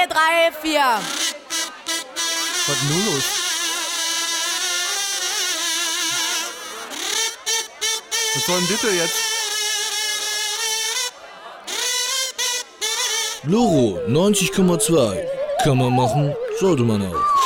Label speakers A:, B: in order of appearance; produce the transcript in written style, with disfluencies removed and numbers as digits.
A: 3, 4.
B: Was ist nun los? Was soll denn das jetzt?
C: Loro 90,2. Kann man machen, sollte man auch.